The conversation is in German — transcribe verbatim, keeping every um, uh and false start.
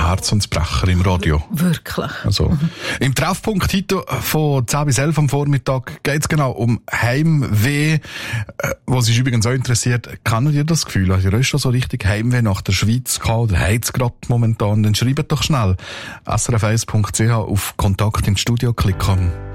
Herz und Brecher im Radio. Wirklich. Also, mhm. Im Treffpunkt heute von zehn bis elf am Vormittag geht es genau um Heimweh, was sich übrigens auch interessiert. Kennt ihr das Gefühl? Habt ihr schon so richtig Heimweh nach der Schweiz gehabt oder habt ihr gerade momentan? Dann schreibt doch schnell s r f eins punkt c h auf Kontakt ins Studio klicken.